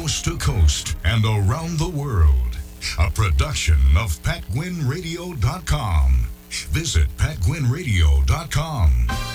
coast to coast and around the world. A production of PatGuinRadio.com. Visit PatGuinRadio.com.